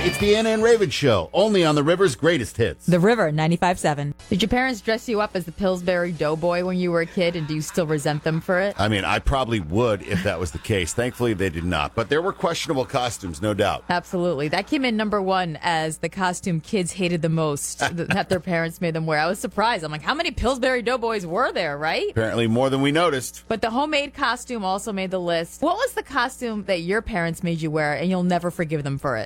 It's the Anna and Raven Show, only on the River's greatest hits. The River 95.7. Did your parents dress you up as the Pillsbury Doughboy when you were a kid, and do you still resent them for it? I mean, I probably would if that was the case. Thankfully, they did not. But there were questionable costumes, no doubt. Absolutely. That came in number one as the costume kids hated the most that their parents made them wear. I was surprised. I'm like, how many Pillsbury Doughboys were there, right? Apparently more than we noticed. But the homemade costume also made the list. What was the costume that your parents made you wear, and you'll never forgive them for it?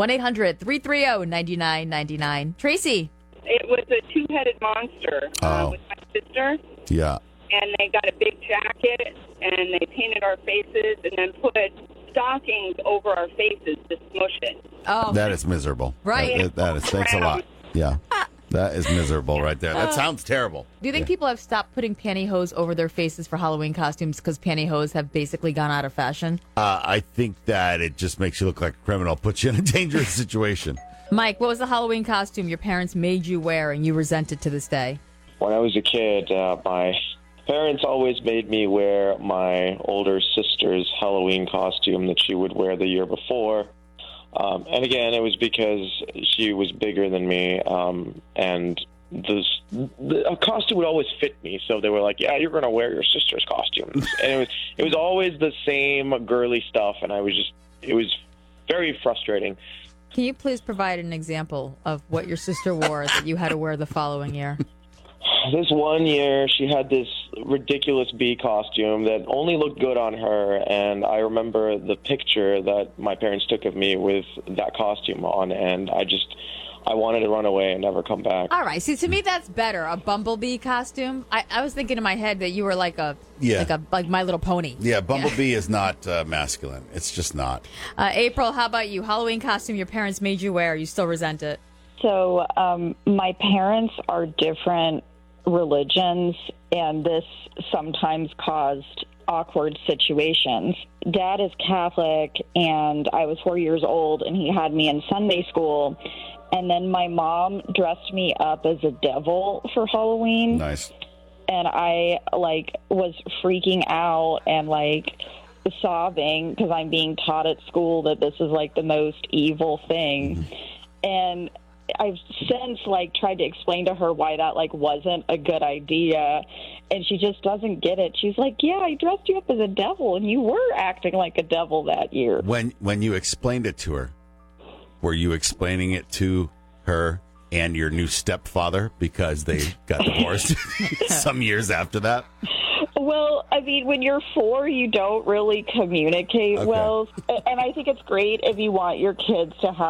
1-800-330-9999. Tracy. It was a two-headed monster with my sister. Yeah. And they got a big jacket, and they painted our faces, and then put stockings over our faces to smush it. Oh, That is miserable. Right. That is. Thanks a lot. Yeah. That is miserable right there. That sounds terrible. Do you think people have stopped putting pantyhose over their faces for Halloween costumes because pantyhose have basically gone out of fashion? I think that it just makes you look like a criminal, puts you in a dangerous situation. Mike, what was the Halloween costume your parents made you wear and you resent it to this day? When I was a kid, my parents always made me wear my older sister's Halloween costume that she would wear the year before. And again, it was because she was bigger than me, and a costume would always fit me. So they were like, "Yeah, you're going to wear your sister's costume," and it was always the same girly stuff, and it was very frustrating. Can you please provide an example of what your sister wore that you had to wear the following year? This one year, she had this ridiculous bee costume that only looked good on her, and I remember the picture that my parents took of me with that costume on, and I wanted to run away and never come back. All right. See, to me, that's better. A bumblebee costume. I was thinking in my head that you were like like My Little Pony. Yeah, Bumblebee is not masculine. It's just not. April, how about you? Halloween costume your parents made you wear. You still resent it? So my parents are different religions, and this sometimes caused awkward situations. Dad is Catholic, and I was 4 years old, and he had me in Sunday school. And then my mom dressed me up as a devil for Halloween. Nice. And I, was freaking out and, sobbing because I'm being taught at school that this is, the most evil thing. Mm-hmm. And I've since tried to explain to her why that wasn't a good idea, and she just doesn't get it. She's like, "Yeah, I dressed you up as a devil, and you were acting like a devil that year." When you explained it to her, were you explaining it to her and your new stepfather because they got divorced some years after that? Well, I mean, when you're 4, you don't really communicate well, and I think it's great if you want your kids to have